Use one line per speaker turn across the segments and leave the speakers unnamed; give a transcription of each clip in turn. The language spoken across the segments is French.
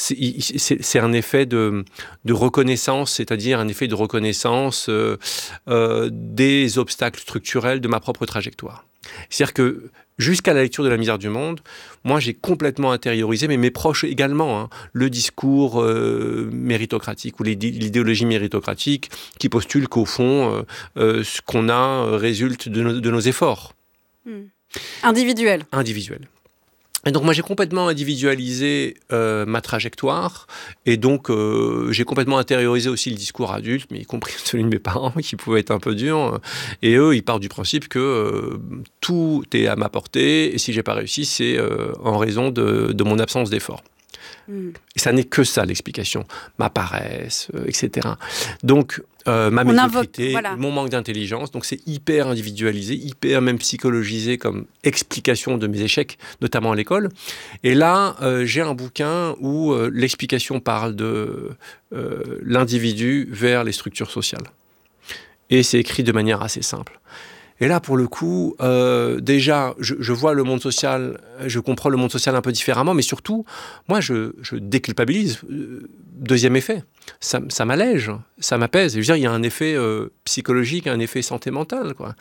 c'est un effet de reconnaissance, c'est-à-dire un effet de reconnaissance des obstacles structurels de ma propre trajectoire. C'est-à-dire que jusqu'à la lecture de La misère du monde, moi j'ai complètement intériorisé, mais mes proches également, le discours méritocratique ou l'idéologie méritocratique qui postule qu'au fond, ce qu'on a résulte de nos efforts.
Individuel.
Et donc moi j'ai complètement individualisé ma trajectoire et donc j'ai complètement intériorisé aussi le discours adulte, mais y compris celui de mes parents qui pouvait être un peu dur. Et eux, ils partent du principe que tout est à ma portée et si j'ai pas réussi, c'est en raison de mon absence d'effort. Et ça n'est que ça l'explication, ma paresse, etc. Donc ma médiocrité, mon manque d'intelligence, donc c'est hyper individualisé, hyper même psychologisé comme explication de mes échecs, notamment à l'école. Et là, j'ai un bouquin où l'explication parle de l'individu vers les structures sociales. Et c'est écrit de manière assez simple. Et là, pour le coup, déjà, je vois le monde social, je comprends le monde social un peu différemment, mais surtout, moi, je déculpabilise. Deuxième effet, ça m'allège, ça m'apaise. Je veux dire, il y a un effet psychologique, un effet santé mentale, quoi.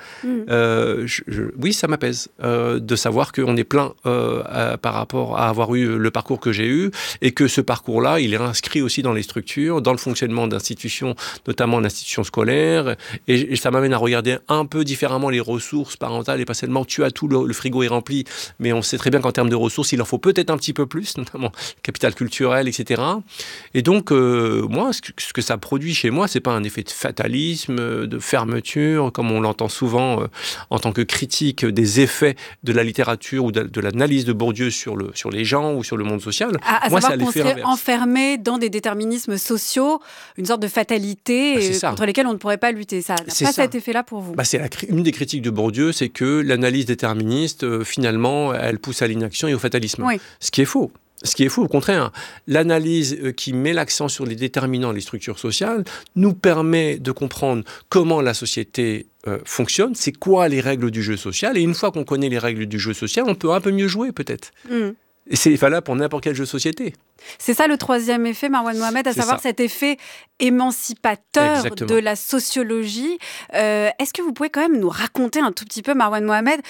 Oui, ça m'apaise de savoir qu'on est plein par rapport à avoir eu le parcours que j'ai eu et que ce parcours-là, il est inscrit aussi dans les structures, dans le fonctionnement d'institutions, notamment d'institutions scolaires. Et ça m'amène à regarder un peu différemment les ressources parentales et pas seulement tu as tout, le frigo est rempli, mais on sait très bien qu'en termes de ressources, il en faut peut-être un petit peu plus, notamment capital culturel, etc. Et donc, moi, ce que ça produit chez moi, c'est pas un effet de fatalisme, de fermeture, comme on l'entend souvent en tant que critique des effets de la littérature ou de l'analyse de Bourdieu sur les gens ou sur le monde social.
Moi, c'est l'effet inverse. Enfermé dans des déterminismes sociaux, une sorte de fatalité contre lesquelles on ne pourrait pas lutter. Ça n'a pas cet effet-là pour vous.
C'est une des critiques de Bourdieu, c'est que l'analyse déterministe, finalement, elle pousse à l'inaction et au fatalisme. Oui. Ce qui est faux. Ce qui est faux, au contraire. L'analyse qui met l'accent sur les déterminants, les structures sociales, nous permet de comprendre comment la société fonctionne, c'est quoi les règles du jeu social, et une fois qu'on connaît les règles du jeu social, on peut un peu mieux jouer, peut-être. Et c'est valable pour n'importe quel jeu de société.
C'est ça le troisième effet, Marouane Mohamed, à savoir cet effet émancipateur de la sociologie. Est-ce que vous pouvez quand même nous raconter un tout petit peu, Marouane Mohamed,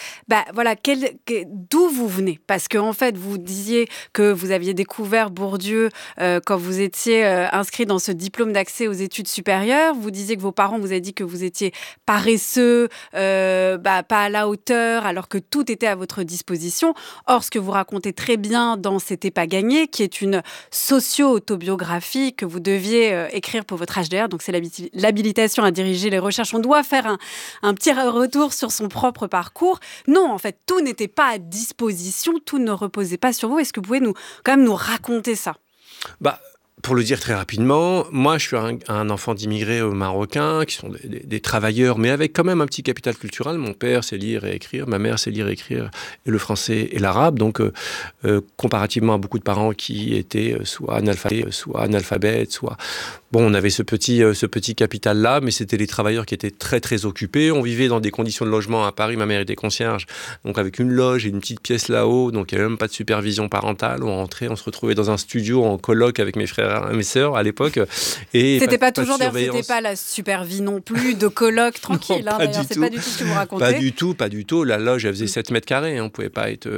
d'où vous venez ? Parce qu'en fait, vous disiez que vous aviez découvert Bourdieu quand vous étiez inscrit dans ce diplôme d'accès aux études supérieures. Vous disiez que vos parents vous avaient dit que vous étiez paresseux, pas à la hauteur, alors que tout était à votre disposition. Or, ce que vous racontez très bien dans C'était pas gagné, qui est une socio-autobiographie que vous deviez écrire pour votre HDR, donc c'est l'habilitation à diriger les recherches. On doit faire un petit retour sur son propre parcours. Non, en fait, tout n'était pas à disposition, tout ne reposait pas sur vous. Est-ce que vous pouvez quand même nous raconter ça ?
Pour le dire très rapidement, moi je suis un enfant d'immigrés marocains qui sont des travailleurs, mais avec quand même un petit capital culturel. Mon père sait lire et écrire, ma mère sait lire et écrire, et le français et l'arabe. Donc, comparativement à beaucoup de parents qui étaient soit analphabètes, soit... Bon, on avait ce petit capital-là, mais c'était les travailleurs qui étaient très, très occupés. On vivait dans des conditions de logement à Paris. Ma mère était concierge, donc avec une loge et une petite pièce là-haut. Donc, il n'y avait même pas de supervision parentale. On rentrait, on se retrouvait dans un studio en coloc avec mes frères et mes sœurs à l'époque. Et
c'était pas toujours, d'ailleurs, c'était pas la super vie non plus, de coloc tranquille.
Non,
d'ailleurs, c'est pas du tout ce que vous racontez.
Pas du tout. La loge, elle faisait 7 mètres carrés. On ne pouvait pas être...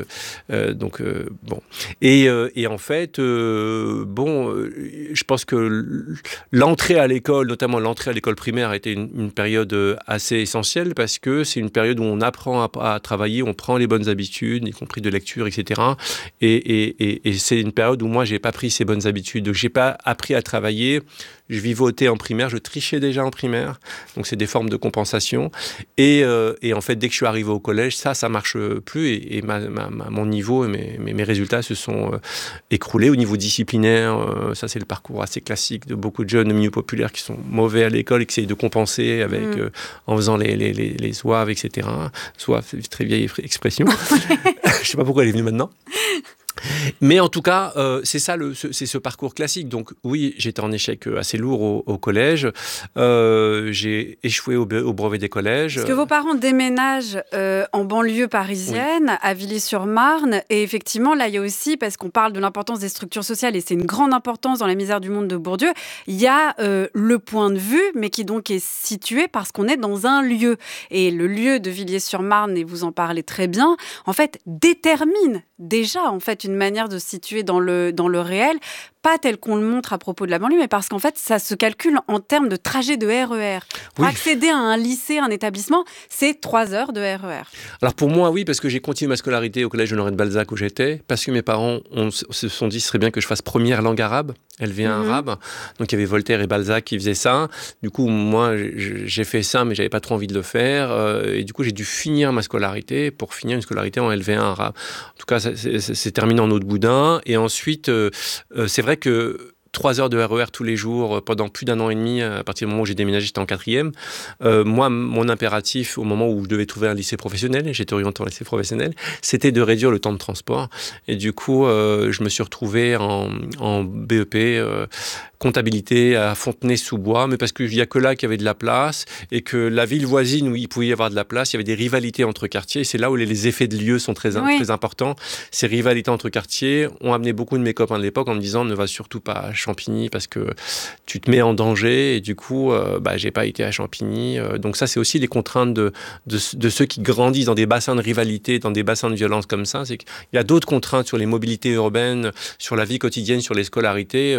bon. Et en fait, je pense que l'entrée à l'école, notamment l'entrée à l'école primaire, a été une période assez essentielle parce que c'est une période où on apprend à travailler, on prend les bonnes habitudes, y compris de lecture, etc. Et c'est une période où moi, j'ai pas pris ces bonnes habitudes. Donc, j'ai pas appris à travailler. Je vivotais en primaire, je trichais déjà en primaire. Donc, c'est des formes de compensation. Et en fait, dès que je suis arrivé au collège, ça marche plus. Et mon niveau et mes résultats se sont écroulés. Au niveau disciplinaire, ça, c'est le parcours assez classique de beaucoup de jeunes de milieu populaire qui sont mauvais à l'école et qui essayent de compenser avec, en faisant les zouaves, etc. Zouave, c'est une très vieille expression. Je ne sais pas pourquoi elle est venue maintenant. Mais en tout cas, c'est ça, c'est ce parcours classique. Donc oui, j'étais en échec assez lourd au collège. J'ai échoué au brevet des collèges.
Parce que vos parents déménagent en banlieue parisienne, à Villiers-sur-Marne. Et effectivement, là, il y a aussi, parce qu'on parle de l'importance des structures sociales, et c'est une grande importance dans La misère du monde de Bourdieu, il y a le point de vue, mais qui donc est situé parce qu'on est dans un lieu. Et le lieu de Villiers-sur-Marne, et vous en parlez très bien, en fait, détermine déjà en fait une manière de se situer dans le réel, pas tel qu'on le montre à propos de la banlieue, mais parce qu'en fait ça se calcule en termes de trajet de RER. Pour accéder à un lycée, un établissement, c'est 3 heures de RER.
Alors pour moi oui, parce que j'ai continué ma scolarité au collège Honoré de Balzac où j'étais, parce que mes parents se sont dit ce serait bien que je fasse première langue arabe, LV1 arabe, donc il y avait Voltaire et Balzac qui faisaient ça. Du coup moi j'ai fait ça, mais j'avais pas trop envie de le faire, et du coup j'ai dû finir ma scolarité pour finir une scolarité en LV1 arabe. En tout cas c'est terminé en Aude Boudin, et ensuite c'est vrai que 3 heures de RER tous les jours pendant plus d'1 an et demi, à partir du moment où j'ai déménagé, j'étais en 4e. Moi, mon impératif au moment où je devais trouver un lycée professionnel, et j'étais orienté en lycée professionnel, c'était de réduire le temps de transport. Et du coup, je me suis retrouvé en BEP, comptabilité à Fontenay-sous-Bois, mais parce qu'il n'y a que là qu'il y avait de la place, et que la ville voisine où il pouvait y avoir de la place, il y avait des rivalités entre quartiers. C'est là où les effets de lieu sont très importants. Ces rivalités entre quartiers ont amené beaucoup de mes copains de l'époque en me disant ne va surtout pas à Champigny parce que tu te mets en danger, et du coup j'ai pas été à Champigny. Donc ça c'est aussi les contraintes de ceux qui grandissent dans des bassins de rivalité, dans des bassins de violence comme ça. C'est qu'il y a d'autres contraintes sur les mobilités urbaines, sur la vie quotidienne, sur les scolarités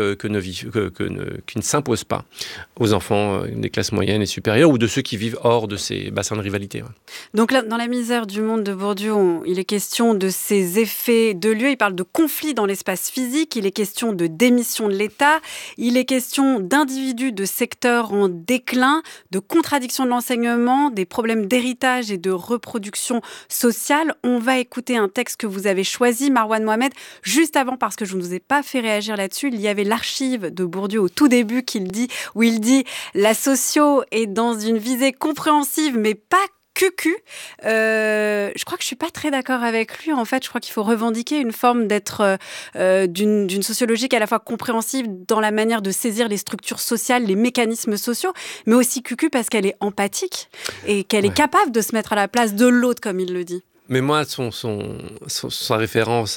qui ne s'imposent pas aux enfants des classes moyennes et supérieures ou de ceux qui vivent hors de ces bassins de rivalité.
Donc là, dans La misère du monde de Bourdieu, il est question de ces effets de lieu, il parle de conflits dans l'espace physique, il est question de démission de l'État, il est question d'individus de secteurs en déclin, de contradiction de l'enseignement, des problèmes d'héritage et de reproduction sociale. On va écouter un texte que vous avez choisi, Marwan Mohamed, juste avant, parce que je ne vous ai pas fait réagir là-dessus. Il y avait l'archive de Bourdieu au tout début où il dit « La socio est dans une visée compréhensive, mais pas cucu ». Je crois que je suis pas très d'accord avec lui. En fait, je crois qu'il faut revendiquer une forme d'être d'une sociologie qui est à la fois compréhensive dans la manière de saisir les structures sociales, les mécanismes sociaux, mais aussi cucu parce qu'elle est empathique et qu'elle est capable de se mettre à la place de l'autre, comme il le dit.
Mais moi, sa référence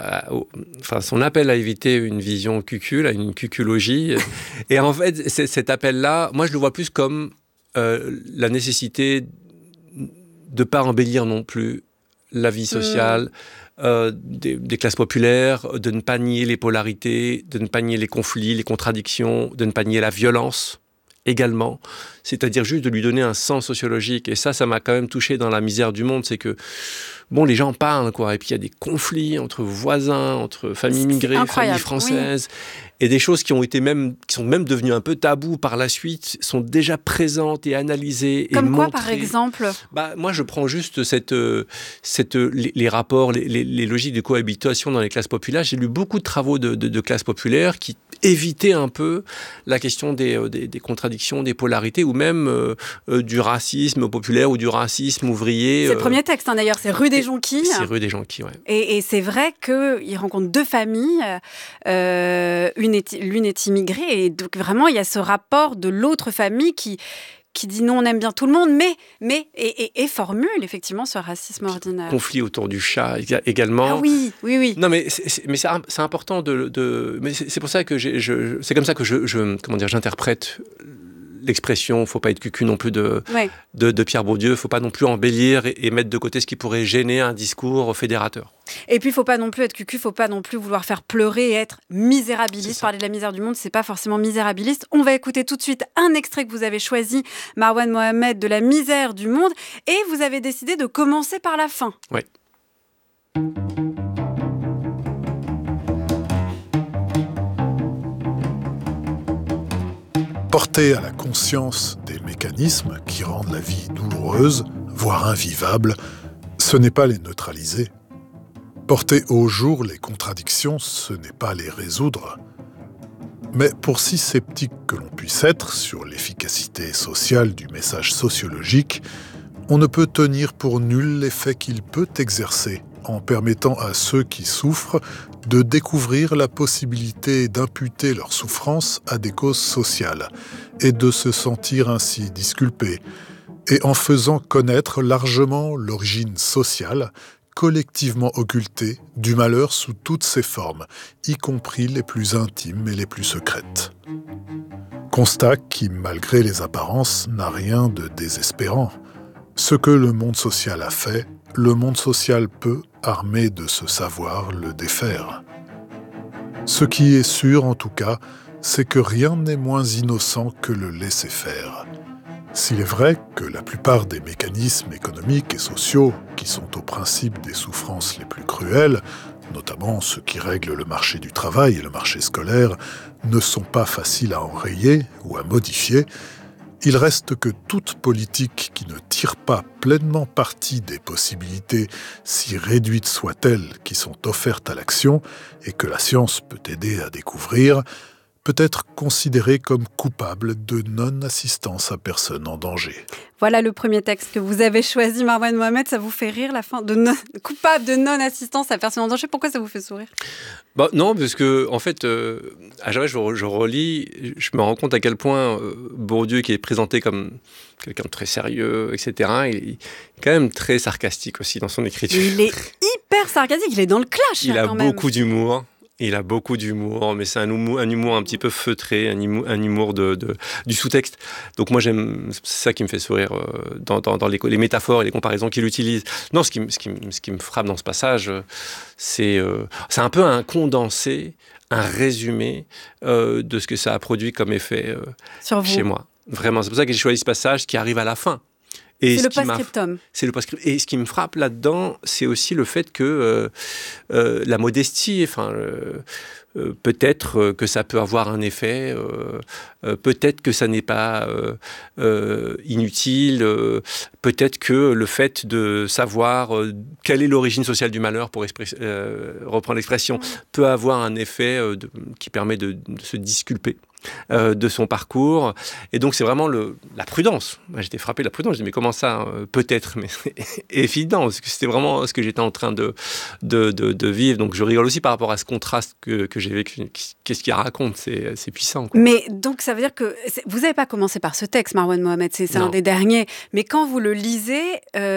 son appel à éviter une vision cucul, à une cuculogie. Et en fait, cet appel-là, moi, je le vois plus comme la nécessité de ne pas embellir non plus la vie sociale des classes populaires, de ne pas nier les polarités, de ne pas nier les conflits, les contradictions, de ne pas nier la violence également, c'est-à-dire juste de lui donner un sens sociologique. Et ça m'a quand même touché dans La misère du monde, c'est que les gens parlent, quoi, et puis il y a des conflits entre voisins, entre familles immigrées, familles françaises, et des choses qui sont même devenues un peu tabous par la suite, sont déjà présentes et analysées.
Comme
et
quoi,
montrées.
Par exemple ?
Moi, je prends juste les rapports, les logiques de cohabitation dans les classes populaires. J'ai lu beaucoup de travaux de classes populaires qui évitaient un peu la question des contradictions, des polarités, ou même du racisme populaire ou du racisme ouvrier.
C'est le premier texte, d'ailleurs, c'est Rue des Jonquilles.
C'est Rue des Jonquilles, ouais.
Et c'est vrai qu'il rencontre 2 familles, l'une est immigrée, et donc vraiment il y a ce rapport de l'autre famille qui dit non, on aime bien tout le monde, mais et formule effectivement ce racisme ordinaire.
Conflit autour du chat également.
Ah oui. Non,
mais c'est important mais c'est pour ça que c'est comme ça que j'interprète l'expression, faut pas être cucu non plus de Pierre Bourdieu, faut pas non plus embellir et mettre de côté ce qui pourrait gêner un discours fédérateur.
Et puis faut pas non plus être cucu, faut pas non plus vouloir faire pleurer et être misérabiliste. Parler de la misère du monde, c'est pas forcément misérabiliste. On va écouter tout de suite un extrait que vous avez choisi, Marwan Mohamed, de La misère du monde, et vous avez décidé de commencer par la fin.
Oui.
Porter à la conscience des mécanismes qui rendent la vie douloureuse, voire invivable, ce n'est pas les neutraliser. Porter au jour les contradictions, ce n'est pas les résoudre. Mais pour si sceptique que l'on puisse être sur l'efficacité sociale du message sociologique, on ne peut tenir pour nul l'effet qu'il peut exercer en permettant à ceux qui souffrent de découvrir la possibilité d'imputer leur souffrance à des causes sociales et de se sentir ainsi disculpés, et en faisant connaître largement l'origine sociale, collectivement occultée, du malheur sous toutes ses formes, y compris les plus intimes et les plus secrètes. Constat qui, malgré les apparences, n'a rien de désespérant. Ce que le monde social a fait, le monde social peut, armé de ce savoir, le défaire. Ce qui est sûr, en tout cas, c'est que rien n'est moins innocent que le laisser-faire. S'il est vrai que la plupart des mécanismes économiques et sociaux, qui sont au principe des souffrances les plus cruelles, notamment ceux qui règlent le marché du travail et le marché scolaire, ne sont pas faciles à enrayer ou à modifier, il reste que toute politique qui ne tire pas pleinement parti des possibilités, si réduites soient-elles, qui sont offertes à l'action et que la science peut aider à découvrir, peut être considérée comme coupable de non-assistance à personne en danger.
Voilà le premier texte que vous avez choisi, Marwan Mohamed. Ça vous fait rire, la fin de coupable de non-assistance à personne en danger. Pourquoi ça vous fait sourire ?
Non, parce que en fait, à chaque fois que je relis, je me rends compte à quel point Bourdieu, qui est présenté comme quelqu'un de très sérieux, etc., il est quand même très sarcastique aussi dans son écriture.
Il est hyper sarcastique, il est dans le clash.
Il a beaucoup d'humour. Il a beaucoup d'humour, mais c'est un humour un petit peu feutré, un humour du sous-texte. Donc moi, c'est ça qui me fait sourire dans les métaphores et les comparaisons qu'il utilise. Non, ce qui me frappe dans ce passage, c'est un peu un condensé, un résumé de ce que ça a produit comme effet chez moi. Vraiment, c'est pour ça que j'ai choisi ce passage qui arrive à la fin.
C'est le post-scriptum.
C'est le post-scriptum. Et ce qui me frappe là-dedans, c'est aussi le fait que la modestie, peut-être que ça peut avoir un effet, peut-être que ça n'est pas inutile, peut-être que le fait de savoir quelle est l'origine sociale du malheur, pour reprendre l'expression, peut avoir un effet qui permet de se disculper de son parcours. Et donc, c'est vraiment la prudence. Moi, j'étais frappé de la prudence. Je dis, mais comment ça peut-être, mais c'est évident, parce que c'était vraiment ce que j'étais en train de vivre. Donc, je rigole aussi par rapport à ce contraste que j'ai vécu. Qu'est-ce qu'il raconte ? C'est puissant, quoi.
Mais donc, ça veut dire que vous n'avez pas commencé par ce texte, Marwan Mohamed, c'est un des derniers. Mais quand vous le lisez,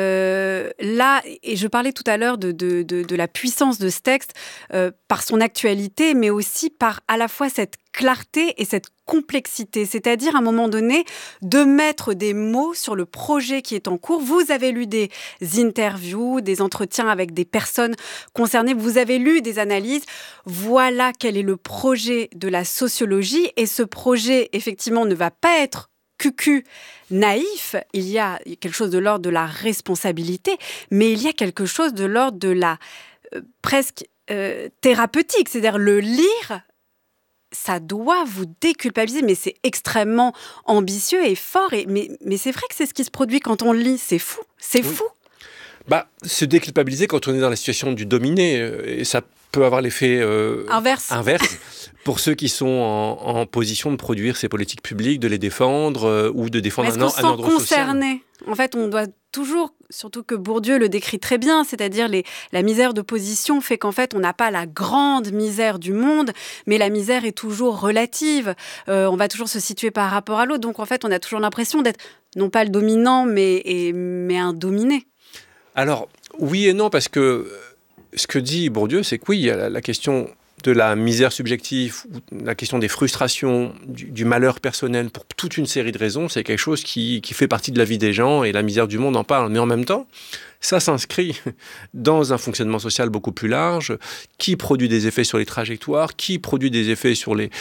là, et je parlais tout à l'heure de la puissance de ce texte, par son actualité, mais aussi par à la fois cette clarté et cette complexité, c'est-à-dire à un moment donné de mettre des mots sur le projet qui est en cours. Vous avez lu des interviews, des entretiens avec des personnes concernées, vous avez lu des analyses. Voilà quel est le projet de la sociologie, et ce projet, effectivement, ne va pas être cucu, naïf. Il y a quelque chose de l'ordre de la responsabilité, mais il y a quelque chose de l'ordre de la presque thérapeutique, c'est-à-dire le lire. Ça doit vous déculpabiliser, mais c'est extrêmement ambitieux et fort. Mais c'est vrai que c'est ce qui se produit quand on lit. C'est fou, c'est fou.
Se déculpabiliser quand on est dans la situation du dominé, et ça peut avoir l'effet inverse pour ceux qui sont en position de produire ces politiques publiques, de les défendre ou de défendre un ordre social.
En fait, on doit toujours, surtout que Bourdieu le décrit très bien, c'est-à-dire la misère de position fait qu'en fait, on n'a pas la grande misère du monde, mais la misère est toujours relative. On va toujours se situer par rapport à l'autre. Donc, en fait, on a toujours l'impression d'être, non pas le dominant, mais un dominé.
Alors, oui et non, parce que ce que dit Bourdieu, c'est que oui, il y a la question de la misère subjective, la question des frustrations, du malheur personnel, pour toute une série de raisons, c'est quelque chose qui fait partie de la vie des gens, et la misère du monde en parle. Mais en même temps, ça s'inscrit dans un fonctionnement social beaucoup plus large, qui produit des effets sur les trajectoires, qui produit des effets sur les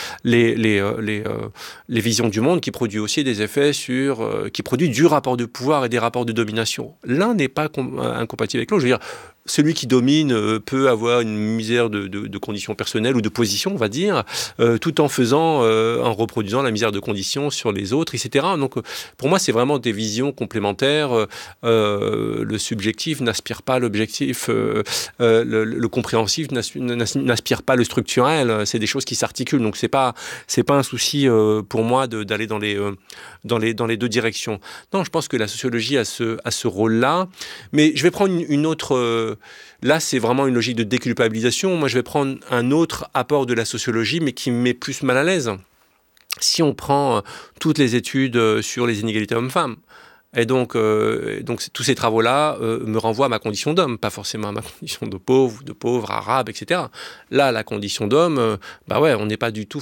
visions du monde, qui produit aussi des effets qui produit du rapport de pouvoir et des rapports de domination. L'un n'est pas incompatible avec l'autre. Je veux dire, celui qui domine peut avoir une misère de conditions personnelles ou de position, on va dire, tout en reproduisant la misère de conditions sur les autres, etc. Donc, pour moi, c'est vraiment des visions complémentaires. Le subjectif n'aspire pas à l'objectif, le compréhensif n'aspire pas le structurel. C'est des choses qui s'articulent. Donc, c'est pas un souci pour moi d'aller dans les deux directions. Non, je pense que la sociologie a ce rôle-là. Mais je vais prendre une autre là, c'est vraiment une logique de déculpabilisation. Moi, je vais prendre un autre apport de la sociologie, mais qui me met plus mal à l'aise. Si on prend toutes les études sur les inégalités hommes-femmes, et donc tous ces travaux-là me renvoient à ma condition d'homme, pas forcément à ma condition de pauvre arabe, etc. Là, la condition d'homme, on n'est pas du tout